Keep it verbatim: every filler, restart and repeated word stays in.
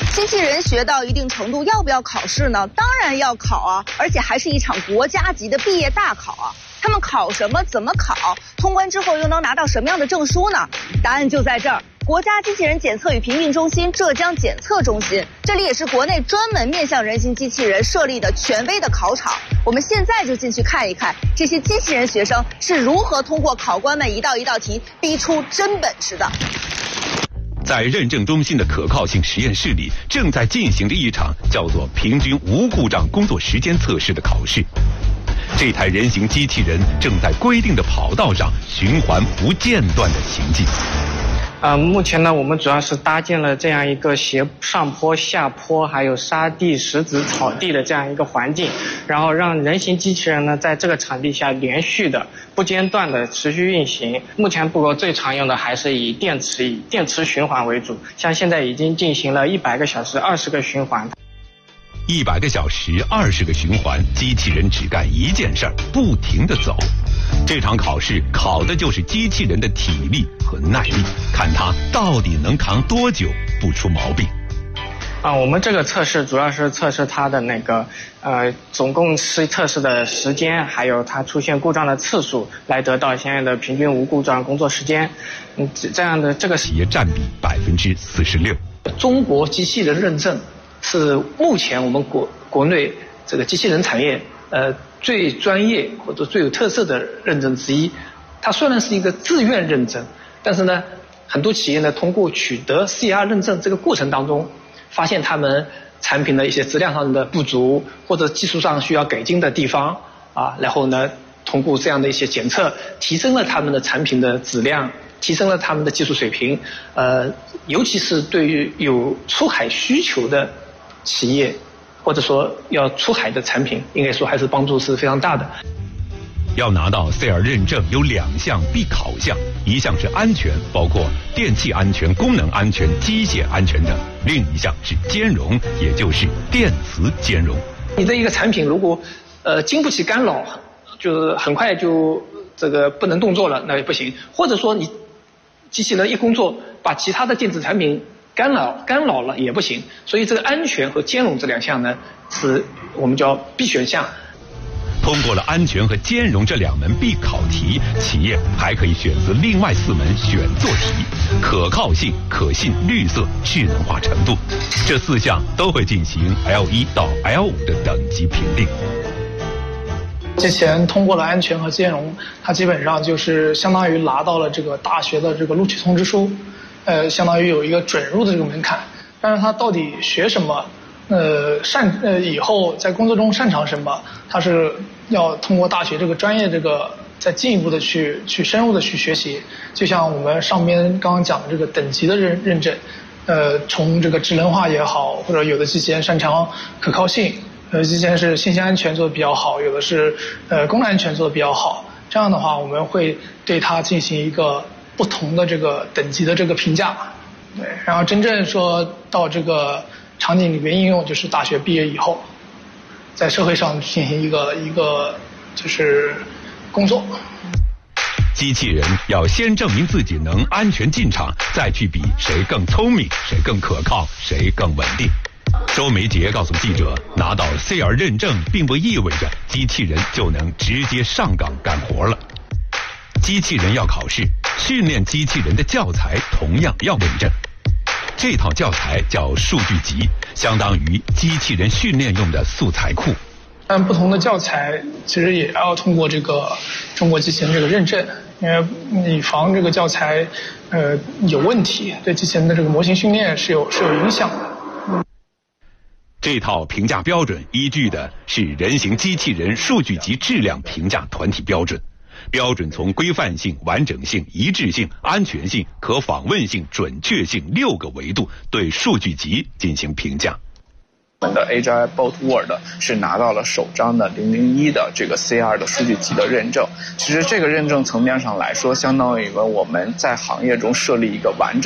机器人学到一定程度，要不要考试呢？当然要考啊，而且还是一场国家级的毕业大考啊。他们考什么？怎么考？通关之后又能拿到什么样的证书呢？答案就在这儿。国家机器人检测与评定中心浙江检测中心，这里也是国内专门面向人形机器人设立的权威的考场。我们现在就进去看一看，这些机器人学生是如何通过考官们一道一道题逼出真本事的。 在认证中心的可靠性实验室里，正在进行着一场叫做平均无故障工作时间测试的考试。这台人形机器人正在规定的跑道上循环不间断的行进。 呃，目前呢，我们主要是搭建了这样一个斜上坡、下坡，还有沙地、石子、草地的这样一个环境，然后让人形机器人呢在这个场地下连续的、不间断的持续运行。目前不过最常用的还是以电池、以电池循环为主，像现在已经进行了一百个小时、二十个循环。 一百个小时，二十个循环，机器人只干一件事儿，不停地走。这场考试考的就是机器人的体力和耐力，看它到底能扛多久不出毛病。 啊，我们这个测试主要是测试它的那个呃，总共是测试的时间，还有它出现故障的次数，来得到相应的平均无故障工作时间。嗯，这样的这个企业占比百分之四十六。 中国机器人认证是目前我们国国内这个机器人产业呃最专业或者最有特色的认证之一。它虽然是一个自愿认证，但是呢，很多企业呢通过取得 C R 认证这个过程当中，发现他们产品的一些质量上的不足或者技术上需要改进的地方啊，然后呢，通过这样的一些检测，提升了他们的产品的质量，提升了他们的技术水平。呃，尤其是对于有出海需求的企业，或者说要出海的产品，应该说还是帮助是非常大的。 要拿到 C R 认证有两项必考项，一项是安全，包括电气安全、功能安全、机械安全等；另一项是兼容，也就是电磁兼容。 你的一个产品如果呃经不起干扰，就是很快就这个不能动作了，那也不行。或者说你机器人一工作，把其他的电子产品干扰干扰了也不行。所以这个安全和兼容这两项呢，是我们叫必选项。 通过了安全和兼容这两门必考题，企业还可以选择另外四门选做题：可靠性、可信、绿色、智能化程度。这四项都会进行 L 一 到 L 五 的等级评定。 之前通过了安全和兼容，它基本上就是相当于拿到了这个大学的这个录取通知书，呃，相当于有一个准入的这个门槛。但是它到底学什么？呃，擅呃以后在工作中擅长什么，它是要通过大学这个专业这个再进一步的去去深入的去学习。就像我们上边刚刚讲的这个等级的认认证，呃，从这个智能化也好，或者有的机器人擅长可靠性，有的机器人是信息安全做的比较好，有的是呃功能安全做的比较好。这样的话，我们会对它进行一个不同的这个等级的这个评价，对，然后真正说到这个场景里面应用，就是大学毕业以后，在社会上进行一个一个就是工作。 机器人要先证明自己能安全进场，再去比谁更聪明、谁更可靠、谁更稳定。周梅杰告诉记者，拿到 C R 认证并不意味着机器人就能直接上岗干活了。机器人要考试，训练机器人的教材同样要认证。这套教材叫数据集，相当于机器人训练用的素材库。 但不同的教材其实也要通过这个中国机器人这个认证，因为以防这个教材呃有问题，对机器人的这个模型训练是有是有影响的。 这套评价标准依据的是人形机器人数据集质量评价团体标准。标准从规范性、完整性、一致性、安全性、可访问性、准确性六个维度对数据集进行评价。 我们的 A G I Bot World 是拿到了首张的零零一的这个 C R 的数据集的认证。其实这个认证层面上来说，相当于我们在行业中设立一个完整